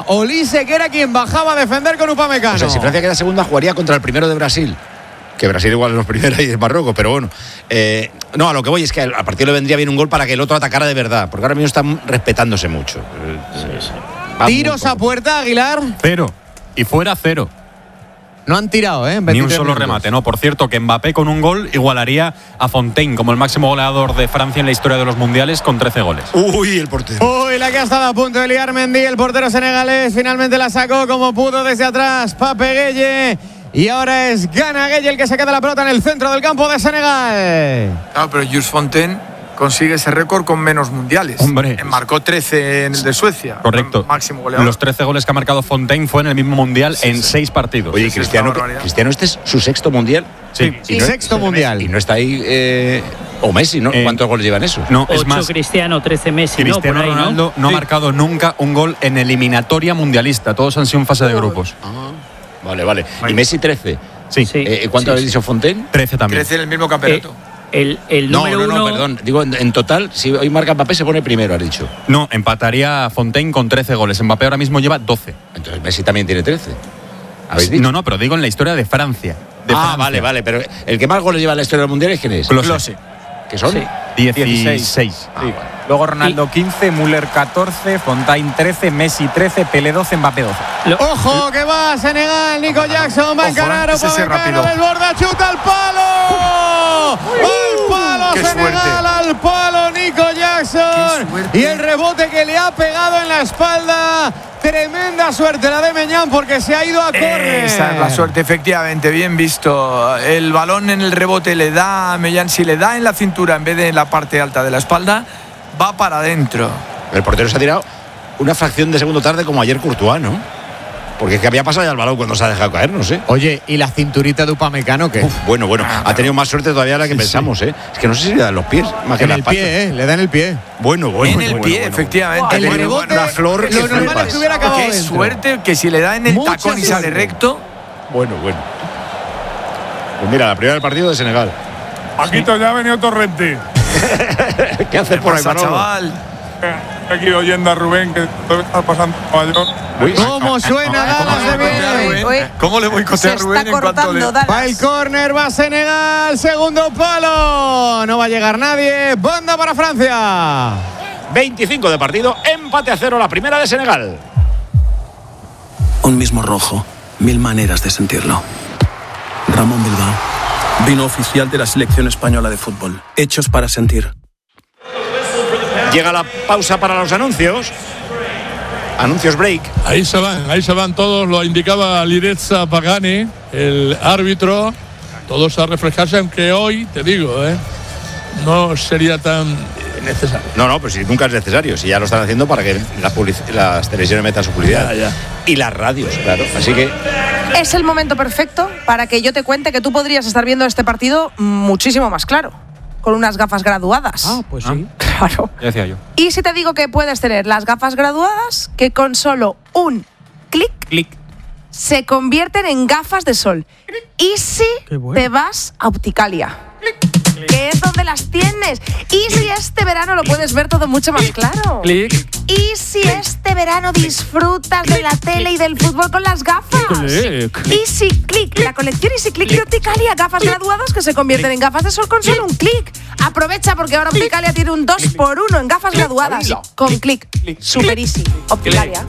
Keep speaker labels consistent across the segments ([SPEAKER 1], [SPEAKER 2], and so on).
[SPEAKER 1] Olise, que era quien bajaba a defender con Upamecano.
[SPEAKER 2] O sea, si Francia queda segunda, jugaría contra el primero de Brasil. Que Brasil igual es los primeros y es Marruecos, pero bueno. No, a lo que voy es que al partido le vendría bien un gol para que el otro atacara de verdad, porque ahora mismo están respetándose mucho.
[SPEAKER 1] Tiros a puerta, Aguilar.
[SPEAKER 3] 0. Y fuera 0.
[SPEAKER 1] No han tirado,
[SPEAKER 3] Ni un solo remate, ¿no? Por cierto, que Mbappé con un gol igualaría a Fontaine como el máximo goleador de Francia en la historia de los mundiales con 13 goles.
[SPEAKER 2] Uy, el portero.
[SPEAKER 1] Uy, la que ha estado a punto de liar Mendy, el portero senegalés, finalmente la sacó como pudo desde atrás Pape Gueye. Y ahora es Gana Gueye el que se queda la pelota en el centro del campo de Senegal.
[SPEAKER 4] Claro, pero Jules Fontaine consigue ese récord con menos mundiales.
[SPEAKER 3] Hombre.
[SPEAKER 4] Marcó 13 en el de Suecia.
[SPEAKER 3] Correcto.
[SPEAKER 4] Máximo goleador.
[SPEAKER 3] Los 13 goles que ha marcado Fontaine fue en el mismo mundial en 6 partidos.
[SPEAKER 2] Oye, Cristiano, este es su sexto mundial.
[SPEAKER 3] Sí.
[SPEAKER 1] Y sexto mundial.
[SPEAKER 2] Y no está ahí. O Messi, ¿no? ¿Cuántos goles llevan esos?
[SPEAKER 3] No,
[SPEAKER 5] 8
[SPEAKER 3] es más.
[SPEAKER 5] Cristiano, 13 Messi.
[SPEAKER 3] Cristiano
[SPEAKER 5] por ahí,
[SPEAKER 3] Ronaldo no ha marcado nunca un gol en eliminatoria mundialista. Todos han sido en fase de grupos.
[SPEAKER 2] Vale. ¿Y Messi 13?
[SPEAKER 3] Sí.
[SPEAKER 2] ¿Cuánto habéis dicho Fontaine?
[SPEAKER 3] 13 también.
[SPEAKER 4] 13 en el mismo campeonato.
[SPEAKER 5] El número uno.
[SPEAKER 2] Perdón. Digo, en total, si hoy marca Mbappé, se pone primero, has dicho.
[SPEAKER 3] No, empataría Fontaine con 13 goles. Mbappé ahora mismo lleva 12.
[SPEAKER 2] Entonces Messi también tiene 13. ¿Habéis dicho?
[SPEAKER 3] No, pero digo en la historia de Francia.
[SPEAKER 2] Vale. Pero el que más goles lleva en la historia del mundial es ¿quién es?
[SPEAKER 3] Klose.
[SPEAKER 2] ¿Qué son?
[SPEAKER 5] Sí.
[SPEAKER 3] 16.
[SPEAKER 6] Sí. Luego Ronaldo 15, Müller 14, Fontaine 13, Messi 13, Pelé 12, Mbappé 12.
[SPEAKER 1] Ojo que va Senegal, Nico Jackson va a encarar a Upamecano, desborda, chuta al palo. ¡Al palo
[SPEAKER 4] ¡Qué
[SPEAKER 1] Senegal!
[SPEAKER 4] suerte!
[SPEAKER 1] ¡Al palo Nico Jackson! Y el rebote que le ha pegado en la espalda. Tremenda suerte la de Meñán porque se ha ido a córner.
[SPEAKER 4] Esa es la suerte, efectivamente, bien visto. El balón en el rebote le da a Meñán, si le da en la cintura en vez de en la parte alta de la espalda, va para adentro.
[SPEAKER 2] El portero se ha tirado una fracción de segundo tarde como ayer Courtois, ¿no? Porque es que había pasado ya el balón cuando se ha dejado caer, no sé.
[SPEAKER 1] Oye, ¿y la cinturita de Upamecano qué?
[SPEAKER 2] Bueno, ha tenido más suerte todavía de la que pensamos, ¿eh? Es que no sé si le dan los pies, más que
[SPEAKER 1] En
[SPEAKER 2] las
[SPEAKER 1] el
[SPEAKER 2] patas.
[SPEAKER 1] pie, le da en el pie.
[SPEAKER 2] Bueno.
[SPEAKER 4] En el pie, efectivamente.
[SPEAKER 1] El rebote,
[SPEAKER 2] una flor que
[SPEAKER 1] lo normal
[SPEAKER 2] flipas.
[SPEAKER 1] es que hubiera acabado
[SPEAKER 4] Qué
[SPEAKER 1] dentro.
[SPEAKER 4] suerte que si le da en el
[SPEAKER 1] Mucha
[SPEAKER 4] tacón y
[SPEAKER 1] suerte.
[SPEAKER 4] sale recto.
[SPEAKER 2] Bueno. Pues mira, la primera del partido de Senegal.
[SPEAKER 7] Paquito, ya ha venido Torrente.
[SPEAKER 2] ¿Qué haces por ahí,
[SPEAKER 4] Pasa,
[SPEAKER 2] Manolo?
[SPEAKER 4] chaval.
[SPEAKER 7] Aquí oyendo a Rubén, que debe estar pasando Nueva York.
[SPEAKER 1] ¿Cómo suena Dallas de bien?
[SPEAKER 4] ¿Cómo le boicotea a
[SPEAKER 8] Se
[SPEAKER 4] Rubén
[SPEAKER 8] está
[SPEAKER 4] en cuanto le...
[SPEAKER 8] cortando Dallas.
[SPEAKER 1] Va el córner, va Senegal, segundo palo. No va a llegar nadie. Banda para Francia.
[SPEAKER 2] 25 de partido, empate a 0, la primera de Senegal.
[SPEAKER 9] Un mismo rojo, 1000 maneras de sentirlo. Ramón Bilbao, vino oficial de la selección española de fútbol. Hechos para sentir.
[SPEAKER 2] Llega la pausa para los anuncios. Anuncios break.
[SPEAKER 7] Ahí se van todos, lo indicaba Liretza Pagani, el árbitro. Todos a reflejarse, aunque hoy, te digo, no sería tan necesario.
[SPEAKER 2] No, pero si nunca es necesario, si ya lo están haciendo para que las televisiones metan su publicidad.
[SPEAKER 7] Ya.
[SPEAKER 2] Y las radios, claro. Así que
[SPEAKER 8] Es el momento perfecto para que yo te cuente que tú podrías estar viendo este partido muchísimo más claro, con unas gafas graduadas.
[SPEAKER 1] Pues sí.
[SPEAKER 8] Claro.
[SPEAKER 3] Ya decía yo.
[SPEAKER 8] Y si te digo que puedes tener las gafas graduadas que con solo un clic se convierten en gafas de sol. Y si te vas a Opticalia, que es donde las tienes. Y si este verano lo puedes ver todo mucho más claro. Y si este verano disfrutas de la tele y del fútbol con las gafas. Easy Click, la colección Easy Click de Opticalia, gafas graduadas que se convierten en gafas de sol con solo un clic. Aprovecha porque ahora Opticalia tiene un 2x1 en gafas graduadas con clic. Super easy. Opticalia.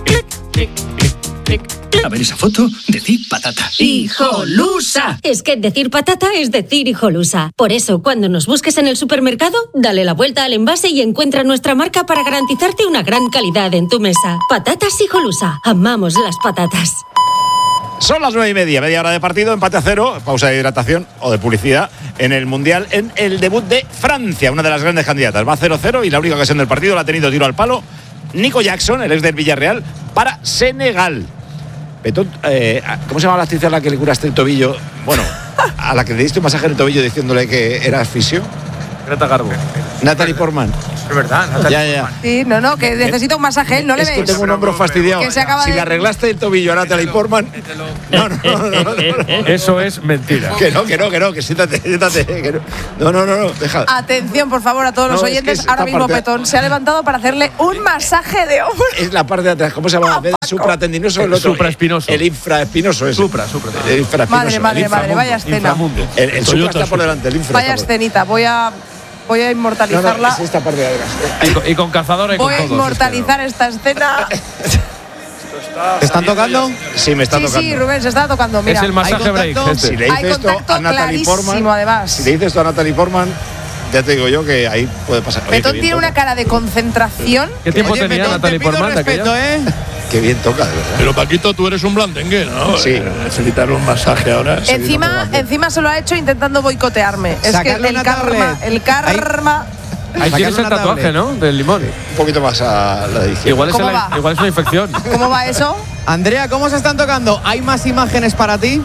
[SPEAKER 9] A ver esa foto, decir patata.
[SPEAKER 10] ¡Hijolusa! Es que decir patata es decir hijolusa. Por eso, cuando nos busques en el supermercado, dale la vuelta al envase y encuentra nuestra marca para garantizarte una gran calidad en tu mesa. Patatas hijolusa. Amamos las patatas.
[SPEAKER 2] son las 9:30, media hora de partido, empate a 0, pausa de hidratación o de publicidad en el Mundial, en el debut de Francia, una de las grandes candidatas. Va 0-0 y la única ocasión del partido la ha tenido tiro al palo Nico Jackson, el ex del Villarreal, para Senegal. Petón, ¿cómo se llama la actriz a la que le curaste el tobillo? Bueno, a la que le diste un masaje en el tobillo diciéndole que era fisio.
[SPEAKER 6] Greta Garbo.
[SPEAKER 2] Natalie Portman.
[SPEAKER 4] Es verdad, Natalie.
[SPEAKER 2] Ya.
[SPEAKER 8] Sí, no, que necesita un masaje, ¿no le
[SPEAKER 2] Es
[SPEAKER 8] veis?
[SPEAKER 2] que tengo un hombro fastidiado.
[SPEAKER 8] Que se acaba
[SPEAKER 2] Si
[SPEAKER 8] de-
[SPEAKER 2] le arreglaste el tobillo a Natalie Portman. No.
[SPEAKER 7] Eso es mentira.
[SPEAKER 2] Que siéntate. Que no. Deja.
[SPEAKER 8] Atención, por favor, a todos los
[SPEAKER 2] No, es que
[SPEAKER 8] oyentes.
[SPEAKER 2] es
[SPEAKER 8] Ahora
[SPEAKER 2] esta
[SPEAKER 8] mismo
[SPEAKER 2] parte-
[SPEAKER 8] Petón se ha levantado para hacerle un masaje de hombro.
[SPEAKER 2] Es la parte de atrás. ¿Cómo se llama? En vez de supratendiноso, el otro.
[SPEAKER 7] Supraespinoso.
[SPEAKER 2] El infraespinoso es.
[SPEAKER 7] Supra.
[SPEAKER 2] El infraespinoso.
[SPEAKER 8] Madre, vaya escena.
[SPEAKER 2] El supra está por delante, el infra.
[SPEAKER 8] Vaya
[SPEAKER 2] está por-
[SPEAKER 8] escenita, voy a inmortalizarla.
[SPEAKER 2] es esta parte de atrás.
[SPEAKER 7] Y con cazadora y con
[SPEAKER 8] Voy a
[SPEAKER 7] todo.
[SPEAKER 8] inmortalizar esta escena.
[SPEAKER 1] ¿Te están tocando?
[SPEAKER 2] Sí, me está tocando.
[SPEAKER 8] Sí, Rubén, se está tocando. Mira,
[SPEAKER 7] Es el masaje break.
[SPEAKER 2] Si le
[SPEAKER 8] Hay
[SPEAKER 2] dices esto
[SPEAKER 8] contacto
[SPEAKER 2] a Natalie Portman,
[SPEAKER 8] clarísimo, además.
[SPEAKER 2] si le dices esto a Natalie Portman, ya te digo yo que ahí puede pasar. Oye,
[SPEAKER 8] Petón
[SPEAKER 2] qué bien
[SPEAKER 8] tiene una
[SPEAKER 2] toca.
[SPEAKER 8] cara de concentración.
[SPEAKER 7] ¿Qué tiempo
[SPEAKER 1] Oye,
[SPEAKER 7] tenía
[SPEAKER 1] Petón,
[SPEAKER 7] Natalie
[SPEAKER 1] te pido
[SPEAKER 7] Portman de
[SPEAKER 1] respeto,
[SPEAKER 7] aquella?
[SPEAKER 2] Qué bien toca, de verdad.
[SPEAKER 7] Pero Paquito, tú eres un blandengue, ¿no?
[SPEAKER 2] Sí.
[SPEAKER 7] Necesitar un masaje ahora.
[SPEAKER 8] Encima se lo ha hecho intentando boicotearme. Es que
[SPEAKER 1] Sacarle
[SPEAKER 8] el
[SPEAKER 1] una
[SPEAKER 8] karma,
[SPEAKER 1] tablet.
[SPEAKER 8] el karma.
[SPEAKER 6] Ahí tienes el tatuaje, ¿no? Del limón.
[SPEAKER 2] Un poquito más a la edición.
[SPEAKER 6] Igual es,
[SPEAKER 8] ¿Cómo va?
[SPEAKER 6] igual es una infección.
[SPEAKER 8] ¿Cómo va eso?
[SPEAKER 1] Andrea, ¿cómo se están tocando? ¿Hay más imágenes para ti?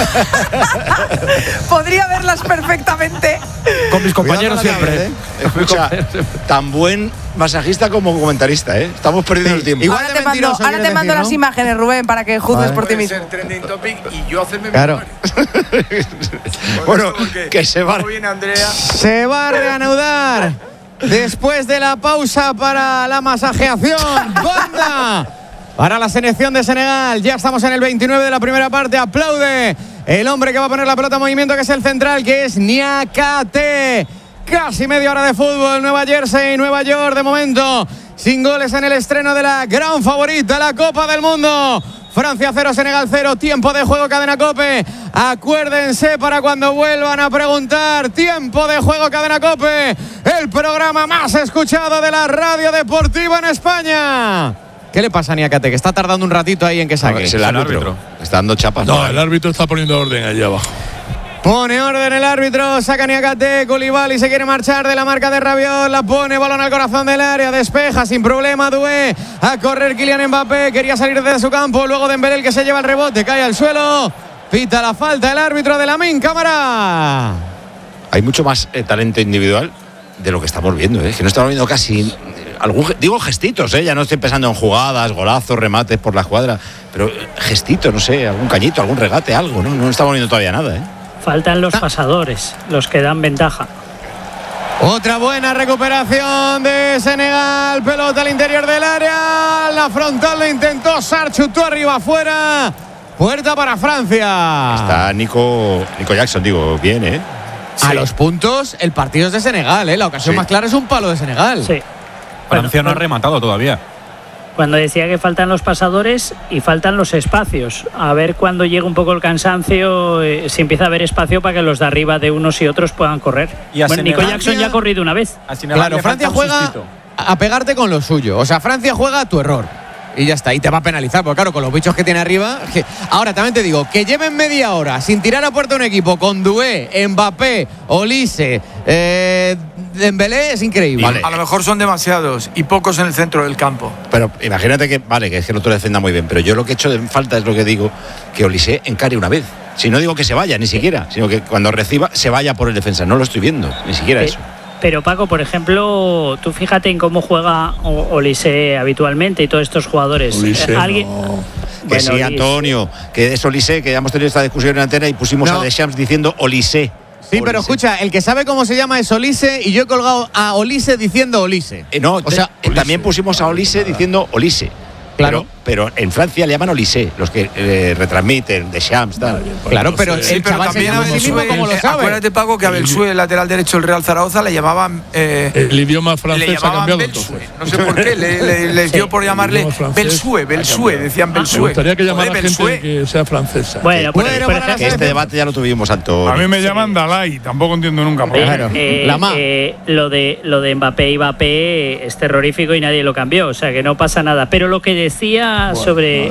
[SPEAKER 8] Podría verlas perfectamente.
[SPEAKER 6] Con mis compañeros
[SPEAKER 1] Cuidado con la
[SPEAKER 6] siempre.
[SPEAKER 1] tablet,
[SPEAKER 2] Escucha, tan buen masajista como comentarista, ¿eh? Estamos perdiendo el tiempo.
[SPEAKER 1] Igual
[SPEAKER 8] Ahora
[SPEAKER 1] de
[SPEAKER 8] te mando,
[SPEAKER 1] mentiroso,
[SPEAKER 8] ahora te
[SPEAKER 1] quieres
[SPEAKER 8] mando
[SPEAKER 1] decir,
[SPEAKER 8] las
[SPEAKER 1] ¿no?
[SPEAKER 8] imágenes, Rubén, para que juzgues
[SPEAKER 1] Vale.
[SPEAKER 8] por ti
[SPEAKER 4] Puede
[SPEAKER 8] mismo.
[SPEAKER 4] ser trending topic y yo hacerme
[SPEAKER 1] Claro.
[SPEAKER 2] Bueno, que se va.
[SPEAKER 4] Muy bien, Andrea.
[SPEAKER 1] Se va a reanudar después de la pausa para la masajeación. ¡Banda! Para la selección de Senegal. Ya estamos en el 29 de la primera parte. Aplaude el hombre que va a poner la pelota en movimiento, que es el central, que es Niakate. Casi media hora de fútbol. Nueva Jersey, Nueva York, de momento sin goles en el estreno de la gran favorita, la Copa del Mundo. Francia 0, Senegal 0, tiempo de juego, Cadena COPE. Acuérdense para cuando vuelvan a preguntar. Tiempo de juego, Cadena COPE. El programa más escuchado de la radio deportiva en España. ¿Qué le pasa a Niakate? Que está tardando un ratito ahí en que saque.
[SPEAKER 2] Es el árbitro. Está dando chapas.
[SPEAKER 7] No, el árbitro está poniendo orden allá abajo.
[SPEAKER 1] Pone orden el árbitro, saca Niakate, Koulibaly se quiere marchar de la marca de Rabiot, la pone, balón al corazón del área, despeja sin problema Doué, a correr Kylian Mbappé, quería salir desde su campo, luego Dembélé el que se lleva el rebote, cae al suelo, pita la falta el árbitro de Lamine Camara.
[SPEAKER 2] Hay mucho más talento individual de lo que estamos viendo, ¿eh? Que no estamos viendo casi digo gestitos, ya no estoy pensando en jugadas, golazos, remates por la escuadra, pero gestitos, no sé, algún cañito, algún regate, algo, no estamos viendo todavía nada,
[SPEAKER 5] Faltan los pasadores, los que dan ventaja.
[SPEAKER 1] Otra buena recuperación de Senegal, pelota al interior del área, la frontal lo intentó, Sarr chutó arriba afuera, puerta para Francia.
[SPEAKER 2] Está Nico Jackson, digo, bien,
[SPEAKER 1] A los puntos, el partido es de Senegal, la ocasión
[SPEAKER 2] Sí.
[SPEAKER 1] más clara es un palo de Senegal.
[SPEAKER 5] Sí.
[SPEAKER 3] Francia no ha rematado todavía.
[SPEAKER 5] Cuando decía que faltan los pasadores y faltan los espacios. A ver cuando llega un poco el cansancio, si empieza a haber espacio para que los de arriba de unos y otros puedan correr.
[SPEAKER 6] Y a
[SPEAKER 5] Bueno, Nico
[SPEAKER 6] Senegal-
[SPEAKER 5] Jackson ya ha corrido una vez.
[SPEAKER 6] A Senegal
[SPEAKER 1] Claro,
[SPEAKER 6] le
[SPEAKER 1] Francia
[SPEAKER 6] falta un
[SPEAKER 1] juega
[SPEAKER 6] sustito.
[SPEAKER 1] a pegarte con lo suyo. O sea, Francia juega a tu error. Y ya está, y te va a penalizar, porque claro, con los bichos que tiene arriba. Ahora también te digo, que lleven media hora sin tirar a puerta un equipo con Doué, Mbappé, Olise, Dembélé, es increíble.
[SPEAKER 2] Vale.
[SPEAKER 4] A lo mejor son demasiados y pocos en el centro del campo.
[SPEAKER 2] Pero imagínate que, vale, que es que el otro defenda muy bien, pero yo lo que he hecho de falta es lo que digo, que Olise encare una vez. Si no digo que se vaya, ni siquiera, sino que cuando reciba se vaya por el defensa. No lo estoy viendo, ni siquiera eso.
[SPEAKER 5] Pero Paco, por ejemplo, tú fíjate en cómo juega Olise habitualmente y todos estos jugadores.
[SPEAKER 7] Olise,
[SPEAKER 5] ¿Alguien?
[SPEAKER 7] no.
[SPEAKER 2] Que
[SPEAKER 5] Bueno,
[SPEAKER 2] sí,
[SPEAKER 5] Olise.
[SPEAKER 2] Antonio, que es Olise, que ya hemos tenido esta discusión en antena y pusimos
[SPEAKER 1] No.
[SPEAKER 2] a Deschamps diciendo Olise.
[SPEAKER 1] Sí, pero escucha, el que sabe cómo se llama es Olise y yo he colgado a Olise diciendo Olise.
[SPEAKER 2] No,
[SPEAKER 1] O sea,
[SPEAKER 2] también pusimos a Olise diciendo Olise.
[SPEAKER 1] Claro.
[SPEAKER 2] Pero en Francia le llaman Olise, los que retransmiten, Deschamps, tal.
[SPEAKER 1] Claro, pero
[SPEAKER 7] Sí,
[SPEAKER 1] el
[SPEAKER 4] Pero
[SPEAKER 1] chaval se
[SPEAKER 4] también
[SPEAKER 1] llama
[SPEAKER 4] a
[SPEAKER 1] a sí mismo
[SPEAKER 4] Belsué,
[SPEAKER 1] como lo sabe.
[SPEAKER 4] acuérdate, Paco, que a Belsué, el lateral derecho del Real Zaragoza, le llamaban
[SPEAKER 7] El idioma
[SPEAKER 4] le
[SPEAKER 7] francés ha
[SPEAKER 4] llamaban
[SPEAKER 7] cambiado
[SPEAKER 4] Belsué.
[SPEAKER 7] entonces.
[SPEAKER 4] No sé por qué, les dio por llamarle
[SPEAKER 7] idioma francés
[SPEAKER 4] Belsué, decían
[SPEAKER 7] Me
[SPEAKER 4] Belsué.
[SPEAKER 7] gustaría que llamara
[SPEAKER 4] Joder,
[SPEAKER 7] gente
[SPEAKER 4] Belsué.
[SPEAKER 7] que sea francesa.
[SPEAKER 5] Bueno,
[SPEAKER 1] Bueno,
[SPEAKER 5] por
[SPEAKER 1] para
[SPEAKER 5] ejemplo,
[SPEAKER 2] Que este debate ya lo tuvimos, Antonio.
[SPEAKER 11] A mí me llaman Dalai, tampoco entiendo nunca por qué.
[SPEAKER 1] Claro.
[SPEAKER 5] lo de Mbappé y Mbappé es terrorífico y nadie lo cambió, o sea que no pasa nada. Pero lo que decía sobre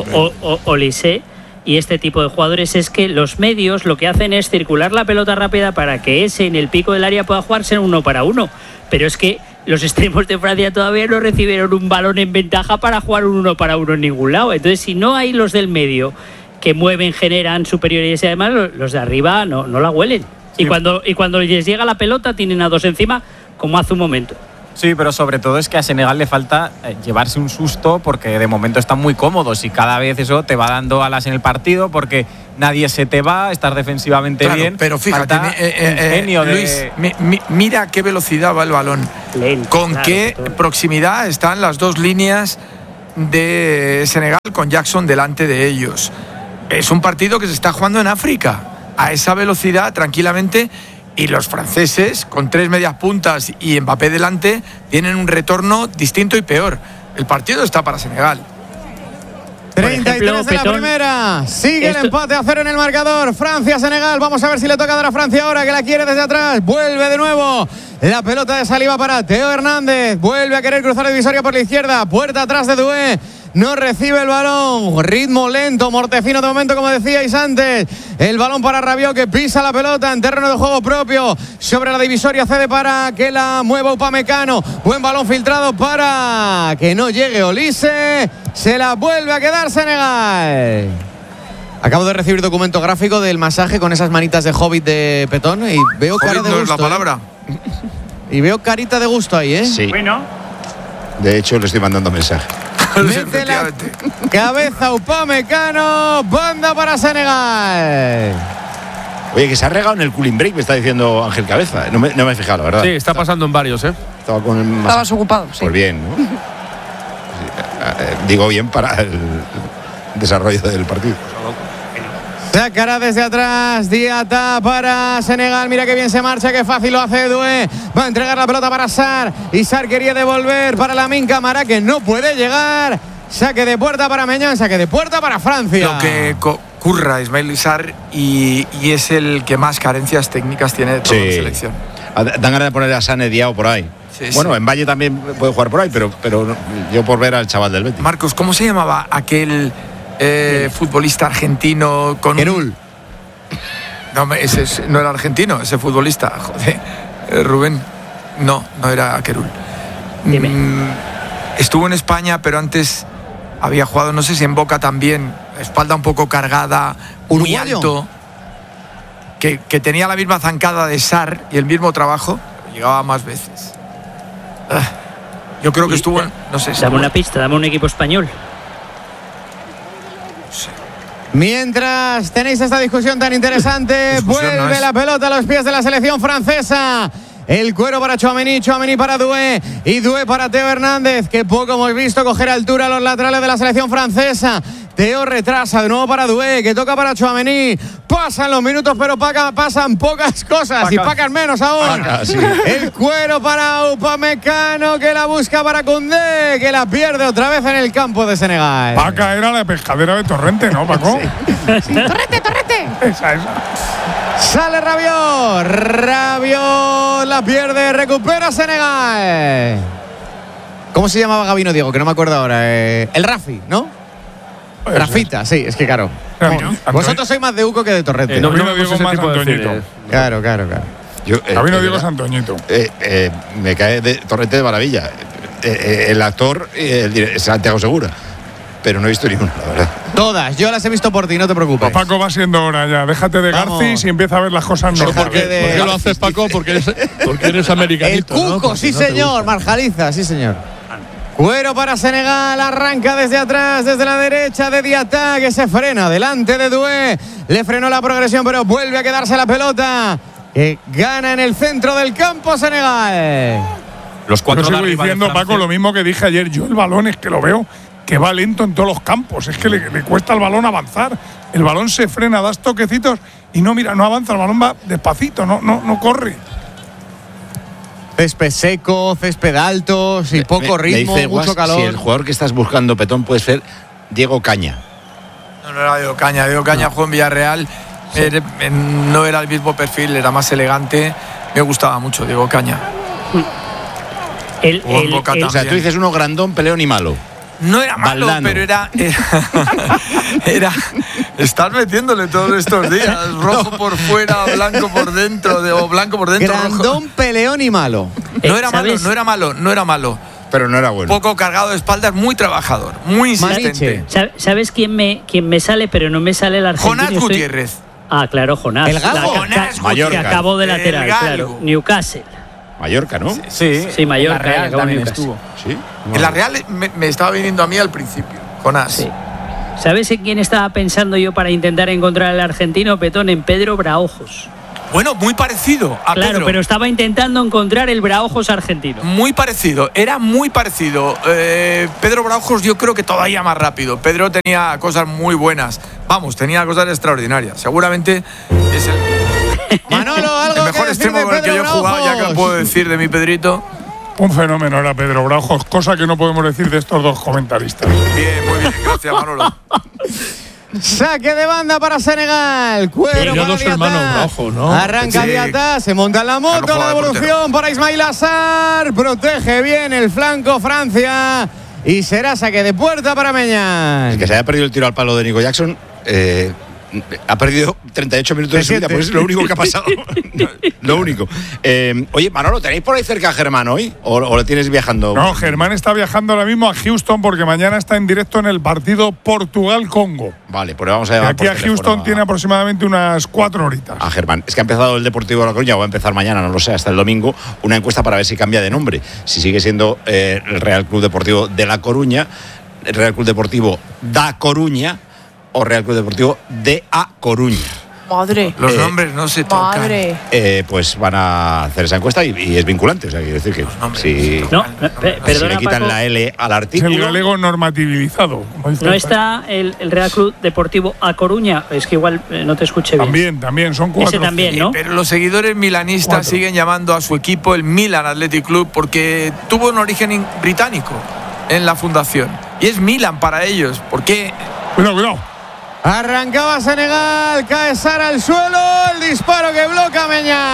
[SPEAKER 5] Olise y este tipo de jugadores es que los medios lo que hacen es circular la pelota rápida para que ese en el pico del área pueda jugarse en 1 para 1. Pero es que los extremos de Francia todavía no recibieron un balón en ventaja para jugar un 1 para 1 en ningún lado. Entonces, si no hay los del medio que mueven, generan superioridades y además los de arriba no la huelen. Y cuando les llega la pelota tienen a dos encima, como hace un momento.
[SPEAKER 6] Sí, pero sobre todo es que a Senegal le falta llevarse un susto porque de momento están muy cómodos y cada vez eso te va dando alas en el partido porque nadie se te va, estás defensivamente bien.
[SPEAKER 4] Pero fíjate, Luis, mira qué velocidad va el balón. Con qué proximidad están las dos líneas de Senegal con Jackson delante de ellos. Es un partido que se está jugando en África a esa velocidad tranquilamente. Y los franceses, con 3 medias puntas y Mbappé delante, tienen un retorno distinto y peor. El partido está para Senegal.
[SPEAKER 1] 33 de la primera. Sigue el empate a 0 en el marcador. Francia-Senegal. Vamos a ver si le toca dar a Francia ahora, que la quiere desde atrás. Vuelve de nuevo. La pelota de Saliba para Teo Hernández. Vuelve a querer cruzar divisoria por la izquierda. Puerta atrás de Doué. No recibe el balón, ritmo lento, mortecino de momento, como decíais antes. El balón para Rabiot, que pisa la pelota en terreno de juego propio. Sobre la divisoria cede para que la mueva Upamecano. Buen balón filtrado para que no llegue Olise. Se la vuelve a quedar Senegal. Acabo de recibir documento gráfico del masaje con esas manitas de Hobbit de Petón y veo cara de gusto.
[SPEAKER 4] Es la palabra.
[SPEAKER 1] Y veo carita de gusto ahí, ¿eh?
[SPEAKER 2] Sí.
[SPEAKER 5] Bueno.
[SPEAKER 2] De hecho, le estoy mandando mensaje.
[SPEAKER 1] Mete la cabeza Upamecano, banda para Senegal.
[SPEAKER 2] Oye, que se ha regado en el cooling break, me está diciendo Ángel Cabeza. No me he fijado, la verdad.
[SPEAKER 12] Sí, está pasando en varios, ¿eh?
[SPEAKER 8] Estabas ocupado, sí.
[SPEAKER 2] Pues bien, ¿no? Digo bien para el desarrollo del partido.
[SPEAKER 1] Sacará desde atrás Diata para Senegal. Mira qué bien se marcha, qué fácil lo hace Doué. Va a entregar la pelota para Sarr. Y Sarr quería devolver para Lamine Camara, que no puede llegar. Saque de puerta para Meñán, saque de puerta para Francia.
[SPEAKER 4] Lo que ocurra Ismaïla Sarr y es el que más carencias técnicas tiene de toda la selección.
[SPEAKER 2] Dan ganas de poner a Sané Diao por ahí.
[SPEAKER 4] Sí,
[SPEAKER 2] bueno, en Valle también puede jugar por ahí, pero yo por ver al chaval del Betis.
[SPEAKER 4] Marcos, ¿cómo se llamaba aquel futbolista argentino con
[SPEAKER 1] Querul?
[SPEAKER 4] No, ese no era argentino, ese futbolista. Joder, Rubén. No era Querul. Estuvo en España, pero antes había jugado, no sé si en Boca también. Espalda un poco cargada, muy alto. Que tenía la misma zancada de Sarr y el mismo trabajo. Llegaba más veces. Yo creo que estuvo en, no sé.
[SPEAKER 5] Dame una pista, dame un equipo español.
[SPEAKER 1] Mientras tenéis esta discusión tan interesante, vuelve la pelota a los pies de la selección francesa. El cuero para Tchouaméni, Tchouaméni para Doué y Doué para Teo Hernández, que poco hemos visto coger altura a los laterales de la selección francesa. Teo retrasa de nuevo para Doué, que toca para Tchouaméni. Pasan los minutos, pero pasan pocas cosas y pacan menos aún.
[SPEAKER 2] Sí.
[SPEAKER 1] El cuero para Upamecano, que la busca para Koundé, que la pierde otra vez en el campo de Senegal.
[SPEAKER 11] Paca era la pescadera de Torrente, ¿no, Paco?
[SPEAKER 8] Sí. ¡Torrente!
[SPEAKER 11] Esa.
[SPEAKER 1] Sale Rabiot la pierde, recupera Senegal. ¿Cómo se llamaba Gabino, Diego? Que no me acuerdo ahora. El Rafi, ¿no? Rafita, sí, es que claro. Vosotros sois más de Uco que de Torrente.
[SPEAKER 11] No Diego más Antoñito.
[SPEAKER 1] Claro.
[SPEAKER 11] Gabino Diego es Antoñito.
[SPEAKER 2] Me cae de Torrente de maravilla. El actor Santiago Segura. Pero no he visto ninguna, la verdad.
[SPEAKER 1] Todas, yo las he visto por ti, no te preocupes.
[SPEAKER 11] Pues Paco, va siendo hora ya. Déjate de Garcis y empieza a ver las cosas normales.
[SPEAKER 7] ¿Por qué lo haces, Paco? Porque eres americanito.
[SPEAKER 1] El Cuco,
[SPEAKER 7] ¿no?
[SPEAKER 1] sí señor. Marjaliza, sí señor. Cuero para Senegal, arranca desde atrás, desde la derecha de Diata, que se frena delante de Doué. Le frenó la progresión, pero vuelve a quedarse la pelota. Que gana en el centro del campo Senegal.
[SPEAKER 3] Los cuatro
[SPEAKER 11] sigo diciendo, Paco, lo mismo que dije ayer. Yo el balón es que lo veo que va lento en todos los campos. Es que le cuesta al balón avanzar. El balón se frena, das toquecitos y no avanza. El balón va despacito, no corre.
[SPEAKER 1] Césped seco, césped alto, sin poco ritmo, mucho calor.
[SPEAKER 2] Si el jugador que estás buscando, Petón, puede ser Diego Caña.
[SPEAKER 4] No era Diego Caña. Diego Caña jugó en Villarreal. Sí. No era el mismo perfil, era más elegante. Me gustaba mucho Diego Caña.
[SPEAKER 2] O sea, tú dices uno grandón, peleón y malo.
[SPEAKER 4] No era malo, Valdano. Pero era estar metiéndole todos estos días. Rojo por fuera, blanco por dentro, o blanco por dentro.
[SPEAKER 1] Grandón,
[SPEAKER 4] rojo.
[SPEAKER 1] peleón y malo.
[SPEAKER 4] No era malo.
[SPEAKER 2] Pero no era bueno.
[SPEAKER 4] Poco cargado de espaldas, muy trabajador, muy insistente.
[SPEAKER 5] ¿Sabes quién me sale, pero no me sale el argentino?
[SPEAKER 4] Jonás Gutiérrez.
[SPEAKER 5] Ah, claro, Jonás.
[SPEAKER 1] El Galo.
[SPEAKER 5] Que acabó de lateral, claro. Newcastle.
[SPEAKER 2] Mallorca, ¿no?
[SPEAKER 5] Sí, Mallorca.
[SPEAKER 6] La Real también estuvo.
[SPEAKER 2] Sí.
[SPEAKER 4] En la Real me estaba viniendo a mí al principio, Jonás.
[SPEAKER 5] Sí. ¿Sabes en quién estaba pensando yo para intentar encontrar al argentino, Petón? En Pedro Braojos.
[SPEAKER 4] Bueno, muy parecido a
[SPEAKER 5] Claro,
[SPEAKER 4] Pedro.
[SPEAKER 5] pero estaba intentando encontrar el Braojos argentino.
[SPEAKER 4] Muy parecido, era muy parecido. Pedro Braojos yo creo que todavía más rápido. Pedro tenía cosas muy buenas. Vamos, tenía cosas extraordinarias. Seguramente es
[SPEAKER 1] Manolo, algo
[SPEAKER 4] el mejor
[SPEAKER 1] que
[SPEAKER 4] extremo
[SPEAKER 1] decir de
[SPEAKER 4] con el que yo he
[SPEAKER 1] Pedro
[SPEAKER 4] jugado, ya que lo
[SPEAKER 1] Braojos.
[SPEAKER 4] puedo decir de mi Pedrito.
[SPEAKER 11] Un fenómeno era Pedro Braojos, cosa que no podemos decir de estos dos comentaristas.
[SPEAKER 4] Bien, muy bien, gracias Manolo.
[SPEAKER 1] Saque de banda para Senegal. Cuero
[SPEAKER 7] Ya
[SPEAKER 1] para
[SPEAKER 7] dos hermanos
[SPEAKER 1] Diatá.
[SPEAKER 7] Braojos, ¿no?
[SPEAKER 1] Arranca
[SPEAKER 4] Sí.
[SPEAKER 1] Diatá, se monta en la moto,
[SPEAKER 4] Claro,
[SPEAKER 1] la
[SPEAKER 4] juega de
[SPEAKER 1] devolución para Ismail Assar. Protege bien el flanco Francia. Y será saque de puerta para Meñán.
[SPEAKER 2] El que se haya perdido el tiro al palo de Nico Jackson ha perdido 38 minutos de su vida, pues es lo único que ha pasado. Lo único. Oye, Manolo, ¿tenéis por ahí cerca a Germán hoy? ¿O le tienes viajando?
[SPEAKER 11] No, Germán está viajando ahora mismo a Houston porque mañana está en directo en el partido Portugal-Congo.
[SPEAKER 2] Vale, pues le vamos a llamar
[SPEAKER 11] Aquí
[SPEAKER 2] por
[SPEAKER 11] a
[SPEAKER 2] teléfono
[SPEAKER 11] Houston tiene aproximadamente unas 4 horitas.
[SPEAKER 2] a Germán. Es que ha empezado el Deportivo de La Coruña, o va a empezar mañana, no lo sé, hasta el domingo, una encuesta para ver si cambia de nombre. Si sigue siendo el Real Club Deportivo de La Coruña, el Real Club Deportivo da Coruña o Real Club Deportivo de A Coruña.
[SPEAKER 8] Madre.
[SPEAKER 4] Los nombres no se tocan.
[SPEAKER 8] Madre.
[SPEAKER 2] Pues van a hacer esa encuesta y es vinculante. O sea, quiere decir que si,
[SPEAKER 5] No,
[SPEAKER 2] si
[SPEAKER 5] perdona,
[SPEAKER 2] le quitan
[SPEAKER 5] Paco,
[SPEAKER 2] la L al
[SPEAKER 11] Es
[SPEAKER 2] artículo.
[SPEAKER 11] el galego normativizado. como dice
[SPEAKER 5] no
[SPEAKER 11] el-
[SPEAKER 5] está el Real Club Deportivo A Coruña. Es que igual no te escuché bien.
[SPEAKER 11] También, son 4.
[SPEAKER 5] Ese también, ¿no?
[SPEAKER 4] Pero los seguidores milanistas
[SPEAKER 11] 4.
[SPEAKER 4] siguen llamando a su equipo el Milan Athletic Club porque tuvo un origen británico en la fundación. Y es Milan para ellos. Porque
[SPEAKER 11] Cuidado.
[SPEAKER 1] Arrancaba Senegal, cae Sara al suelo, el disparo que bloquea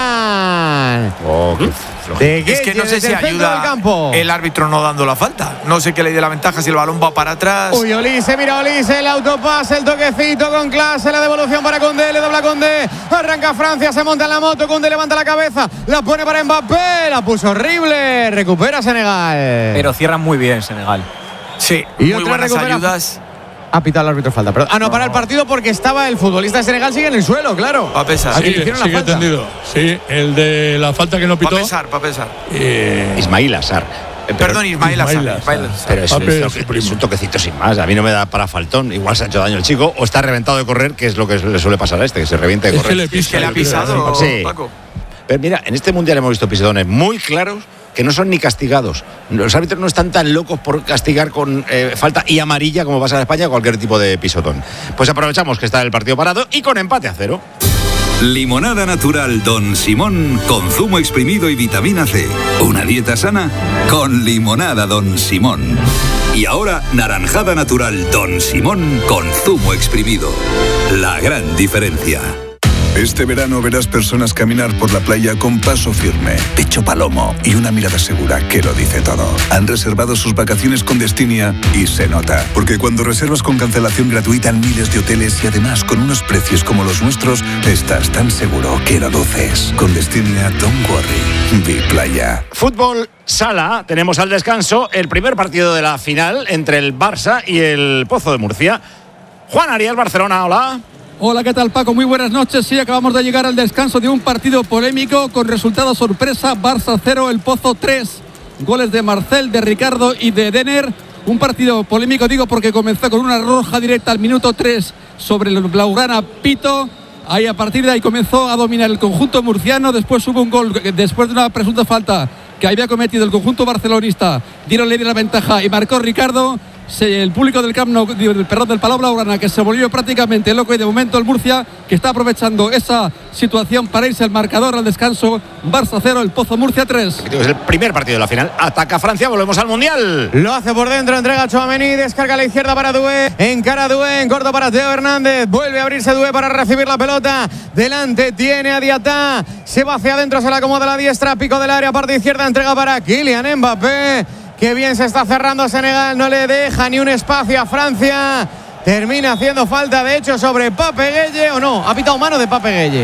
[SPEAKER 1] Meñán.
[SPEAKER 2] Oh, qué flojo.
[SPEAKER 1] De
[SPEAKER 4] es que no sé
[SPEAKER 1] desde
[SPEAKER 4] si
[SPEAKER 1] el centro del
[SPEAKER 4] ayuda
[SPEAKER 1] campo.
[SPEAKER 4] el árbitro no dando la falta. No sé qué le dé la ventaja si el balón va para atrás.
[SPEAKER 1] Uy, Olise, mira Olise, el autopase, el toquecito con clase, la devolución para Koundé, le dobla Koundé, arranca Francia, se monta en la moto, Koundé levanta la cabeza, la pone para Mbappé, la puso horrible, recupera Senegal.
[SPEAKER 6] Pero cierran muy bien Senegal.
[SPEAKER 4] Sí,
[SPEAKER 1] Y
[SPEAKER 4] muy
[SPEAKER 1] otra
[SPEAKER 4] buenas
[SPEAKER 1] recupera-
[SPEAKER 4] ayudas.
[SPEAKER 1] Ha pitado el árbitro falta, perdón. No, para el partido porque estaba el futbolista de Senegal, sigue en el suelo, claro.
[SPEAKER 4] Va a pesar.
[SPEAKER 1] Aquí le
[SPEAKER 7] Sí,
[SPEAKER 1] hicieron la
[SPEAKER 7] sigue
[SPEAKER 1] falta.
[SPEAKER 7] entendido. Sí, el de la falta que no
[SPEAKER 4] Va
[SPEAKER 7] pitó.
[SPEAKER 4] a pesar.
[SPEAKER 2] Ismail Assar.
[SPEAKER 4] Perdón, Ismail Assar.
[SPEAKER 7] Ismail Assar.
[SPEAKER 4] Ismail Assar.
[SPEAKER 2] Pero es,
[SPEAKER 7] Pape,
[SPEAKER 2] un
[SPEAKER 7] su
[SPEAKER 2] toque-
[SPEAKER 7] primo.
[SPEAKER 2] es un toquecito sin más. A mí no me da para faltón. Igual se ha hecho daño el chico o está reventado de correr, que es lo que le suele pasar a este, que se revienta de
[SPEAKER 7] Es que
[SPEAKER 2] correr.
[SPEAKER 7] le
[SPEAKER 4] Es
[SPEAKER 7] pisa.
[SPEAKER 4] que le ha
[SPEAKER 7] yo creo.
[SPEAKER 4] pisado,
[SPEAKER 2] Sí.
[SPEAKER 4] Paco.
[SPEAKER 2] Pero mira, en este mundial hemos visto pisotones muy claros que no son ni castigados. Los árbitros no están tan locos por castigar con falta y amarilla como pasa en España cualquier tipo de pisotón. Pues aprovechamos que está el partido parado y con empate a 0.
[SPEAKER 12] Limonada natural Don Simón con zumo exprimido y vitamina C. Una dieta sana con limonada Don Simón. Y ahora naranjada natural Don Simón con zumo exprimido. La gran diferencia.
[SPEAKER 13] Este verano verás personas caminar por la playa con paso firme, pecho palomo y una mirada segura que lo dice todo. Han reservado sus vacaciones con Destinia y se nota. Porque cuando reservas con cancelación gratuita en miles de hoteles y además con unos precios como los nuestros, estás tan seguro que lo luces. Con Destinia, don't worry. Be playa.
[SPEAKER 2] Fútbol sala, tenemos al descanso el primer partido de la final entre el Barça y el Pozo de Murcia. Juan Ariel, Barcelona, hola.
[SPEAKER 14] Hola, ¿qué tal, Paco? Muy buenas noches. Sí, acabamos de llegar al descanso de un partido polémico con resultado sorpresa. Barça 0, El Pozo 3. Goles de Marcel, de Ricardo y de Denner. Un partido polémico, digo, porque comenzó con una roja directa al minuto 3 sobre el blaugrana Pito. Ahí, a partir de ahí comenzó a dominar el conjunto murciano. Después hubo un gol, después de una presunta falta que había cometido el conjunto barcelonista. Dieron la ventaja y marcó Ricardo. El público del Camp Nou, del Palau Blaugrana, que se volvió prácticamente loco, y de momento el Murcia, que está aprovechando esa situación para irse al marcador al descanso. Barça 0, El Pozo Murcia 3.
[SPEAKER 2] Es el primer partido de la final. Ataca Francia, volvemos al Mundial.
[SPEAKER 1] Lo hace por dentro, entrega a Tchouaméni, descarga a la izquierda para Doué, encara a Doué, en corto para Teo Hernández, vuelve a abrirse Doué para recibir la pelota, delante tiene a Diatá, se va hacia adentro, se la acomoda a la diestra, pico del área, parte izquierda, entrega para Kylian Mbappé. Qué bien se está cerrando Senegal, no le deja ni un espacio a Francia. Termina haciendo falta, de hecho, sobre Pape Gueye, o no, ha pitado mano de Pape Gueye.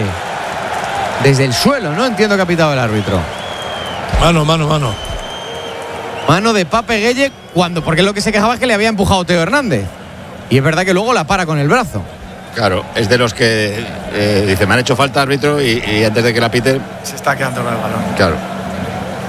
[SPEAKER 1] Desde el suelo, no entiendo que ha pitado el árbitro.
[SPEAKER 7] Mano.
[SPEAKER 1] Mano de Pape Gueye, porque lo que se quejaba es que le había empujado Teo Hernández. Y es verdad que luego la para con el brazo.
[SPEAKER 2] Claro, es de los que dice, me han hecho falta árbitro y antes de que la pite.
[SPEAKER 4] Se está quedando con el balón.
[SPEAKER 2] Claro.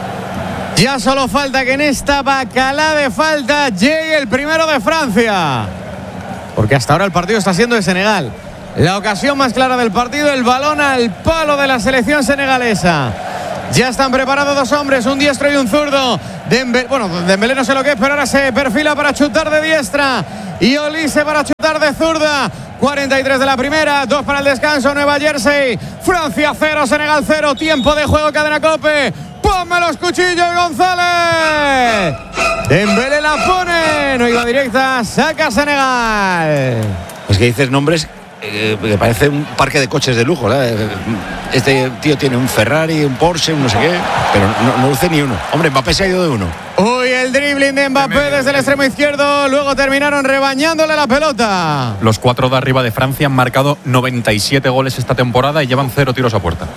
[SPEAKER 1] Ya solo falta que en esta bacalá de falta llegue el primero de Francia. Porque hasta ahora el partido está siendo de Senegal. La ocasión más clara del partido, el balón al palo de la selección senegalesa. Ya están preparados dos hombres, un diestro y un zurdo. Dembélé no sé lo que es, pero ahora se perfila para chutar de diestra. Y Olise para chutar de zurda. 43 de la primera, 2 para el descanso, Nueva Jersey. Francia 0, Senegal 0. Tiempo de juego, Cadena COPE. ¡Ponme los cuchillos, González! Dembélé la pone, no iba directa, saca Senegal.
[SPEAKER 2] Es que dices nombres que parece un parque de coches de lujo, ¿verdad? Este tío tiene un Ferrari, un Porsche, un no sé qué, pero no luce ni uno. Hombre, Mbappé se ha ido de uno.
[SPEAKER 1] Uy, el dribbling de Mbappé desde el extremo izquierdo, luego terminaron rebañándole la pelota.
[SPEAKER 3] Los 4 de arriba de Francia han marcado 97 goles esta temporada y llevan 0 tiros a puerta.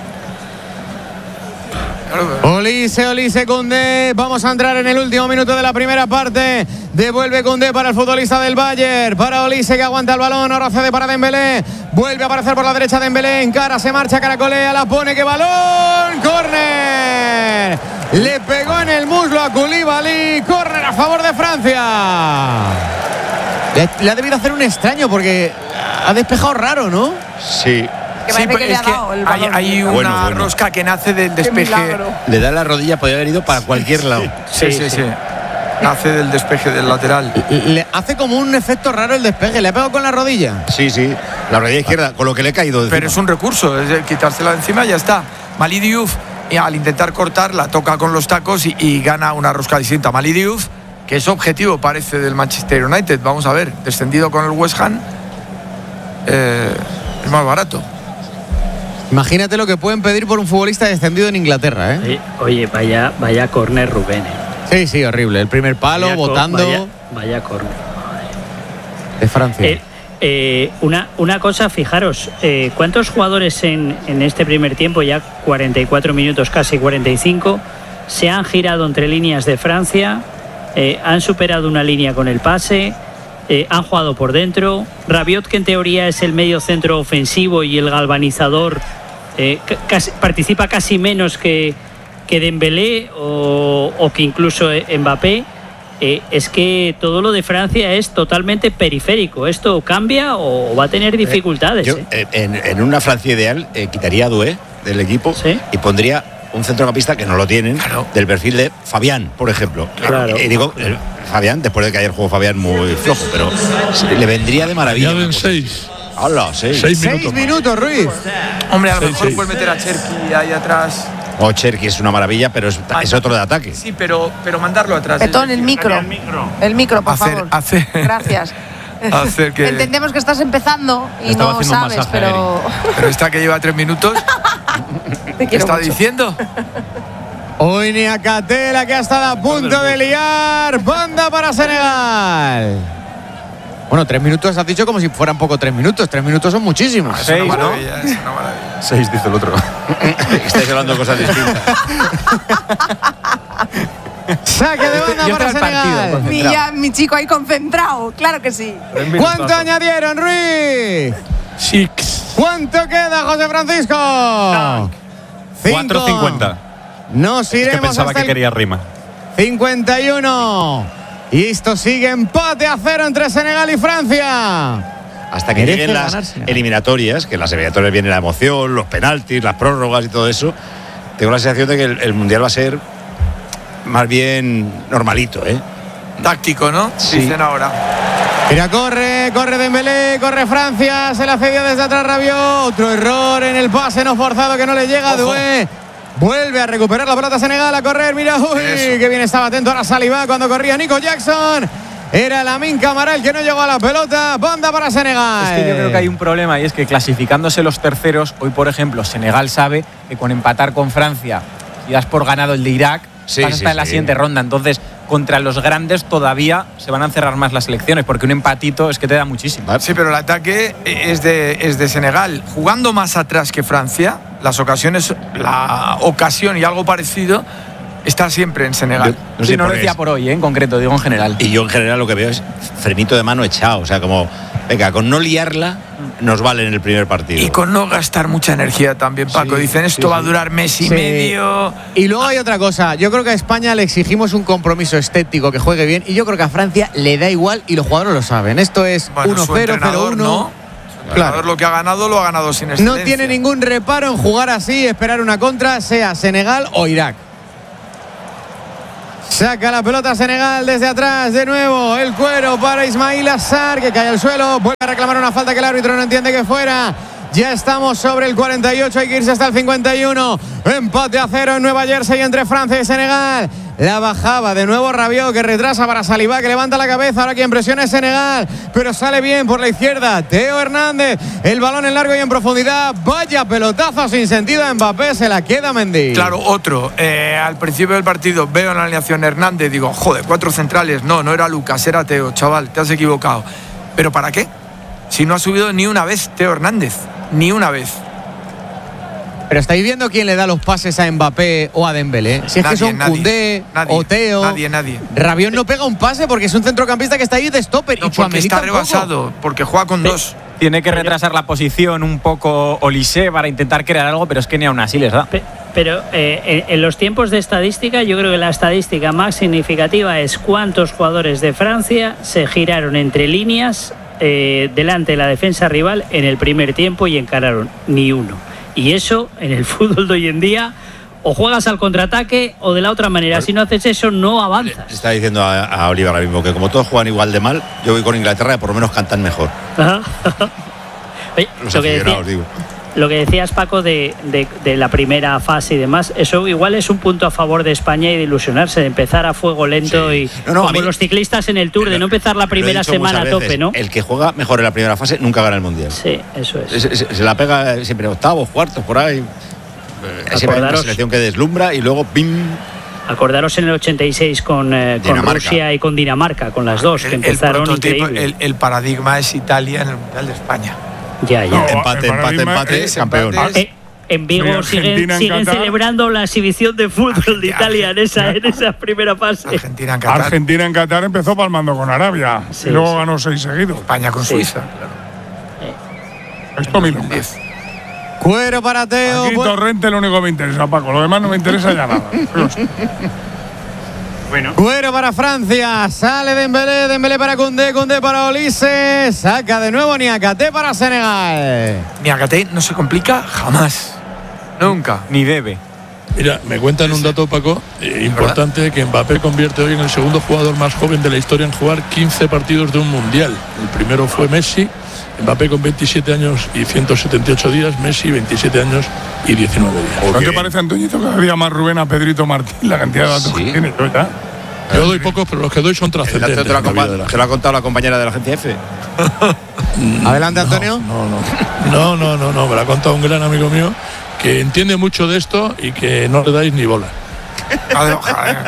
[SPEAKER 1] Olise, Koundé. Vamos a entrar en el último minuto de la primera parte. Devuelve Koundé para el futbolista del Bayern. Para Olise, que aguanta el balón. Ahora cede para Dembélé. Vuelve a aparecer por la derecha Dembélé. Encara, se marcha, caracolea, la pone. ¡Qué balón! ¡Córner! Le pegó en el muslo a Koulibaly. ¡Córner a favor de Francia! Le ha debido hacer un extraño porque ha despejado raro, ¿no?
[SPEAKER 2] Sí.
[SPEAKER 4] Sí, pero es que hay una rosca que nace del despeje.
[SPEAKER 2] Le da la rodilla, podría haber ido para cualquier lado.
[SPEAKER 4] Sí. Nace del despeje del lateral.
[SPEAKER 1] Le hace como un efecto raro el despeje. ¿Le ha pegado con la rodilla?
[SPEAKER 2] Sí, la rodilla izquierda, con lo que le ha caído.
[SPEAKER 4] Pero es un recurso, es quitársela de encima y ya está. Mali Diouf, al intentar cortar, la toca con los tacos y gana una rosca distinta. Mali Diouf, que es objetivo, parece, del Manchester United. Vamos a ver, descendido con el West Ham, es más barato.
[SPEAKER 1] Imagínate lo que pueden pedir por un futbolista descendido en Inglaterra, ¿eh?
[SPEAKER 5] Oye, vaya córner, Rubén.
[SPEAKER 1] Sí, horrible. El primer palo, botando.
[SPEAKER 5] Vaya córner.
[SPEAKER 1] De Francia.
[SPEAKER 5] Una cosa, fijaros, ¿cuántos jugadores en este primer tiempo, ya 44 minutos, casi 45, se han girado entre líneas de Francia, han superado una línea con el pase, han jugado por dentro? Rabiot, que en teoría es el medio centro ofensivo y el galvanizador, participa casi menos que Dembélé o que incluso Mbappé. Es que todo lo de Francia es totalmente periférico. ¿Esto cambia o va a tener dificultades?
[SPEAKER 2] Yo, en una Francia ideal, quitaría a Doué del equipo, ¿sí?, y pondría un centrocampista que no lo tienen, claro, del perfil de Fabián, por ejemplo. Claro. Y digo, Fabián, después de que ayer jugó Fabián muy flojo, pero le vendría de maravilla.
[SPEAKER 7] Ya ven 6.
[SPEAKER 2] Hola, 6
[SPEAKER 1] minutos, Ruiz.
[SPEAKER 4] Hombre, a lo mejor puedes meter a Cherki ahí atrás.
[SPEAKER 2] Cherki es una maravilla, pero es otro de ataque.
[SPEAKER 4] Sí, pero mandarlo atrás.
[SPEAKER 8] Betón, el micro. El micro, por favor. Gracias. Entendemos que estás empezando y no sabes, pero
[SPEAKER 4] esta que lleva 3 minutos. ¿Qué está diciendo?
[SPEAKER 1] Hoy Niakate, que ha estado a punto de liar. Banda para Senegal. Bueno, 3 minutos has dicho como si fueran poco 3 minutos. 3 minutos son muchísimos.
[SPEAKER 4] 6, ¿no?
[SPEAKER 3] 6, dice el otro.
[SPEAKER 2] Estáis hablando de cosas distintas.
[SPEAKER 1] Saque de banda para Senegal.
[SPEAKER 8] Mi chico ahí concentrado, claro que sí.
[SPEAKER 1] ¿Cuánto añadieron, Ruiz?
[SPEAKER 7] 6.
[SPEAKER 1] ¿Cuánto queda, José Francisco?
[SPEAKER 3] 4.50.
[SPEAKER 1] Nos iremos.
[SPEAKER 3] Es que pensaba que quería rima.
[SPEAKER 1] 51. Y esto sigue empate a 0 entre Senegal y Francia.
[SPEAKER 2] Hasta que lleguen las eliminatorias, que en las eliminatorias viene la emoción, los penaltis, las prórrogas y todo eso. Tengo la sensación de que el Mundial va a ser más bien normalito, ¿eh?
[SPEAKER 4] Táctico, ¿no?
[SPEAKER 2] Sí.
[SPEAKER 4] Dicen ahora.
[SPEAKER 1] Mira, corre Dembélé, corre Francia, se la cedió desde atrás Rabiot. Otro error en el pase no forzado que no le llega a Doué. Vuelve a recuperar la pelota Senegal, a correr, mira, uy, que bien estaba atento ahora Saliba cuando corría Nico Jackson. Era Lamine Camara el que no llegó a la pelota. Banda para Senegal.
[SPEAKER 6] Es que yo creo que hay un problema y es que clasificándose los terceros, hoy por ejemplo Senegal sabe que con empatar con Francia, si das por ganado el de Irak, vas a estar en la siguiente ronda. Entonces, contra los grandes todavía se van a encerrar más las elecciones, porque un empatito es que te da muchísimo.
[SPEAKER 4] Sí, pero el ataque es de Senegal. Jugando más atrás que Francia, la ocasión y algo parecido está siempre en Senegal.
[SPEAKER 6] No lo decía por hoy, en concreto, digo en general.
[SPEAKER 2] Y yo en general lo que veo es frenito de mano echado. O sea, como, venga, con no liarla nos vale en el primer partido.
[SPEAKER 4] Y con no gastar mucha energía también, Paco. Dicen, esto va a durar mes y medio.
[SPEAKER 1] Y luego hay otra cosa. Yo creo que a España le exigimos un compromiso estético, que juegue bien. Y yo creo que a Francia le da igual y los jugadores lo saben. Esto es 1-0, 0-1.
[SPEAKER 4] ¿no? Claro, lo que ha ganado, lo ha ganado sin excelencia.
[SPEAKER 1] No tiene ningún reparo en jugar así, esperar una contra, sea Senegal o Irak. Saca la pelota Senegal desde atrás, de nuevo el cuero para Ismail Assar, que cae al suelo, vuelve a reclamar una falta que el árbitro no entiende que fuera. Ya estamos sobre el 48, hay que irse hasta el 51. Empate a 0 en Nueva Jersey entre Francia y Senegal. La bajaba de nuevo Rabiot, que retrasa para Saliba, que levanta la cabeza. Ahora quien presiona es Senegal, pero sale bien por la izquierda Theo Hernández. El balón en largo y en profundidad. Vaya pelotazo sin sentido a Mbappé, se la queda Mendy.
[SPEAKER 4] Claro, otro. Al principio del partido veo en la alineación Hernández, digo, joder, 4 centrales. No era Lucas, era Theo, chaval, te has equivocado. ¿Pero para qué? Si no ha subido ni una vez Theo Hernández, ni una vez.
[SPEAKER 1] Pero estáis viendo quién le da los pases a Mbappé o a Dembélé. Si es que son Koundé o Theo.
[SPEAKER 4] Nadie.
[SPEAKER 1] Rabiot no pega un pase porque es un centrocampista que está ahí de stopper.
[SPEAKER 4] No,
[SPEAKER 1] y
[SPEAKER 4] porque está rebasado, porque juega con 2.
[SPEAKER 6] Tiene que retrasar la posición un poco Olise para intentar crear algo, pero es que ni aún así les da.
[SPEAKER 5] Pero en los tiempos de estadística, yo creo que la estadística más significativa es cuántos jugadores de Francia se giraron entre líneas delante de la defensa rival en el primer tiempo y encararon. Ni uno. Y eso, en el fútbol de hoy en día, o juegas al contraataque o de la otra manera. Si no haces eso, no avanzas.
[SPEAKER 2] Está diciendo a Oliva ahora mismo que como todos juegan igual de mal, yo voy con Inglaterra y por lo menos cantan mejor.
[SPEAKER 5] Oye, lo que decías, Paco, de la primera fase y demás, eso igual es un punto a favor de España y de ilusionarse, de empezar a fuego lento y como los ciclistas en el Tour, de no empezar la primera semana a tope, ¿no?
[SPEAKER 2] El que juega mejor en la primera fase nunca gana el Mundial.
[SPEAKER 5] Sí, eso es.
[SPEAKER 2] Se la pega siempre octavos, cuartos, por ahí. Siempre hay una selección que deslumbra y luego ¡pim!
[SPEAKER 5] Acordaros en el 86 con Rusia y con Dinamarca, con las dos, que empezaron increíble.
[SPEAKER 4] El paradigma es Italia en el Mundial de España.
[SPEAKER 5] Ya.
[SPEAKER 2] Empate, campeón.
[SPEAKER 5] En Vigo siguen celebrando la exhibición de fútbol de Italia en esa primera fase.
[SPEAKER 11] Argentina en Qatar empezó palmando con Arabia y luego ganó 6 seguidos.
[SPEAKER 4] España con Suiza.
[SPEAKER 11] Esto milonga.
[SPEAKER 1] Cuero para Theo.
[SPEAKER 11] Aquí Torrente lo único que me interesa, Paco. Lo demás no me interesa ya nada.
[SPEAKER 1] Bueno. Cuero para Francia, sale Dembélé para Koundé para Olise, saca de nuevo Niakhaté para Senegal.
[SPEAKER 4] Niakhaté no se complica jamás, nunca, ni debe.
[SPEAKER 7] Mira, me cuentan un dato, Paco, importante, que Mbappé convierte hoy en el segundo jugador más joven de la historia en jugar 15 partidos de un Mundial. El primero fue Messi, Mbappé con 27 años y 178 días, Messi 27 años y 19 días.
[SPEAKER 11] ¿No te parece, Antoñito, cada día más Rubén a Pedrito Martín la cantidad de datos que tiene, ¿verdad?
[SPEAKER 7] Yo doy pocos, pero los que doy son trascendentes.
[SPEAKER 2] ¿Te lo ha contado la compañera de la agencia F?
[SPEAKER 1] Adelante, Antonio.
[SPEAKER 7] No, me lo ha contado un gran amigo mío que entiende mucho de esto y que no le dais ni bola.